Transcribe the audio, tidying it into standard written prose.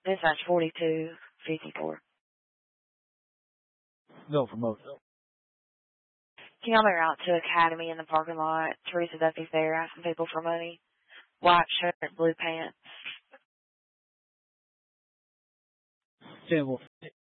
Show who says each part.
Speaker 1: Dispatch 4254.
Speaker 2: No, for Moselle.
Speaker 1: Can y'all make out to Academy in the parking lot? Teresa Duffy's there asking people for money. White shirt, blue pants.
Speaker 2: 10-4.